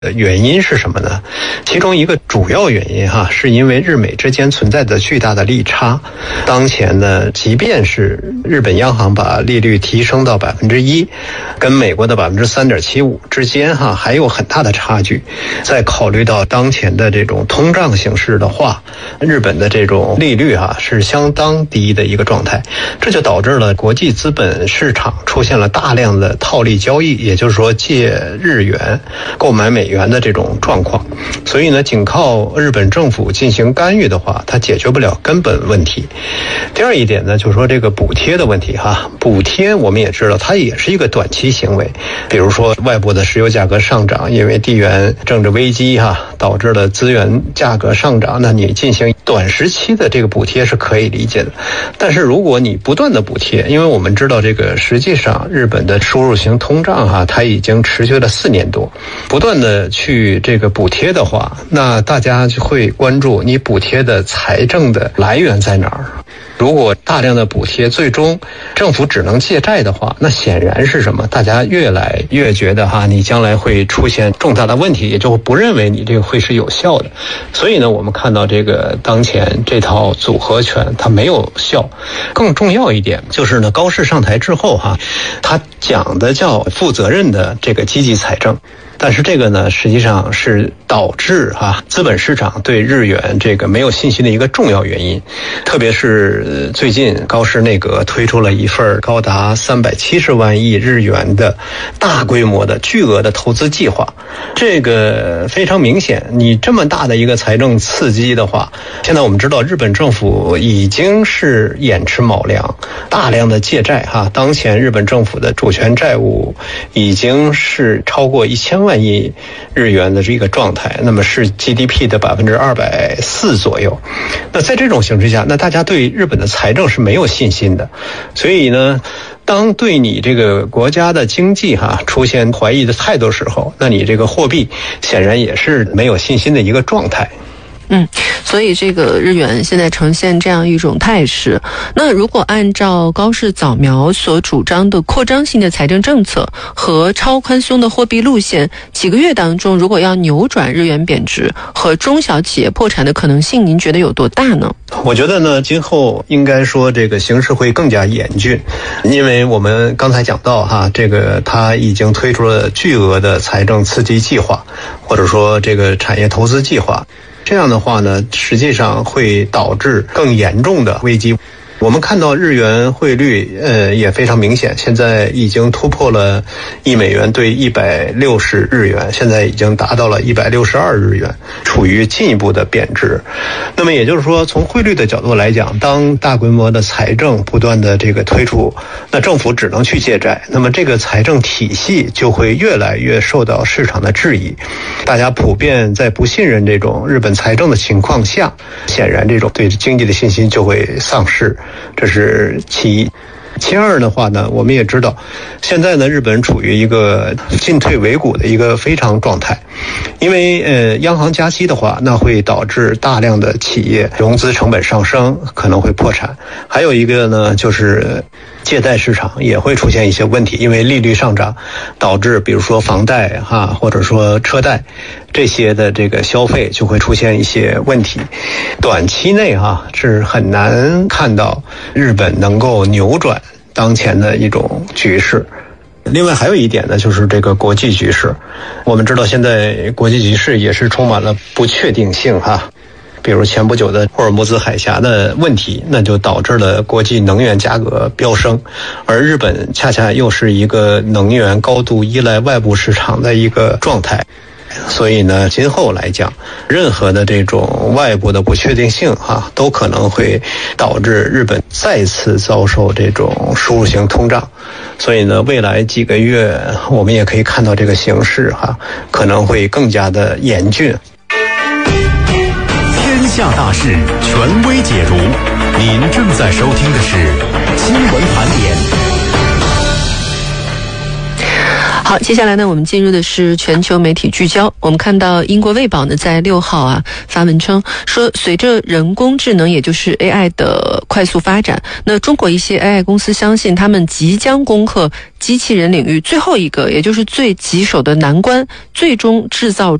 原因是什么呢？其中一个主要原因是因为日美之间存在的巨大的利差。当前呢，即便是日本央行把利率提升到1%，跟美国的3.75%之间还有很大的差距。再考虑到当前的这种通胀形势的话，日本的这种利率是相当低的一个状态，这就导致了国际资本市场出现了大量的套利交易，也就是说借日元购买美元的这种状况。所以呢，仅靠日本政府进行干预的话，它解决不了根本问题。第二一点呢，就是说这个补贴的问题补贴我们也知道它也是一个短期行为，比如说外部的石油价格上涨，因为地缘政治危机导致了资源价格上涨，那你进行短时期的这个补贴是可以理解的。但是如果你不断的补贴，因为我们知道这个实际上日本的输入型通胀它已经持续了4年多，不断的去这个补贴的话，那大家就会关注你补贴的财政的来源在哪儿。如果大量的补贴最终政府只能借债的话，那显然是什么？大家越来越觉得你将来会出现重大的问题，也就不认为你这个会是有效的。所以呢，我们看到这个当前这套组合拳它没有效。更重要一点就是呢，高市上台之后他讲的叫负责任的这个积极财政。但是这个呢，实际上是导致资本市场对日元这个没有信心的一个重要原因。特别是最近高市内阁推出了一份高达370万亿日元的大规模的巨额的投资计划。这个非常明显，你这么大的一个财政刺激的话，现在我们知道日本政府已经是寅吃卯粮，大量的借债当前日本政府的主权债务已经是超过1000万亿日元的这个状态，那么是 GDP 的240%左右。那在这种形势下，那大家对日本的财政是没有信心的。所以呢，当对你这个国家的经济出现怀疑的态度时候，那你这个货币显然也是没有信心的一个状态。 所以这个日元现在呈现这样一种态势。那如果按照高市早苗所主张的扩张性的财政政策和超宽松的货币路线，几个月当中如果要扭转日元贬值和中小企业破产的可能性，您觉得有多大呢？ 我觉得呢，今后应该说这个形势会更加严峻，因为我们刚才讲到这个他已经推出了巨额的财政刺激计划，或者说这个产业投资计划。这样的话呢，实际上会导致更严重的危机。我们看到日元汇率也非常明显，现在已经突破了1美元兑160日元，现在已经达到了162日元，处于进一步的贬值。那么也就是说，从汇率的角度来讲，当大规模的财政不断的这个推出，那政府只能去借债，那么这个财政体系就会越来越受到市场的质疑。大家普遍在不信任这种日本财政的情况下，显然这种对经济的信心就会丧失。这是其一。其二的话呢，我们也知道，现在呢，日本处于一个进退维谷的一个非常状态，因为央行加息的话，那会导致大量的企业融资成本上升，可能会破产。还有一个呢，就是借贷市场也会出现一些问题，因为利率上涨，导致比如说房贷或者说车贷这些的这个消费就会出现一些问题。短期内是很难看到日本能够扭转当前的一种局势。另外还有一点呢，就是这个国际局势。我们知道现在国际局势也是充满了不确定性比如前不久的霍尔木兹海峡的问题，那就导致了国际能源价格飙升，而日本恰恰又是一个能源高度依赖外部市场的一个状态。所以呢，今后来讲，任何的这种外部的不确定性都可能会导致日本再次遭受这种输入型通胀。所以呢，未来几个月我们也可以看到这个形势可能会更加的严峻。 天下大事权威解读，您正在收听的是新闻盘点。 好，接下来呢，我们进入的是全球媒体聚焦。我们看到英国卫报呢在6号发文称说，随着人工智能也就是 AI 的快速发展，那中国一些 AI 公司相信他们即将攻克机器人领域最后一个也就是最棘手的难关，最终制造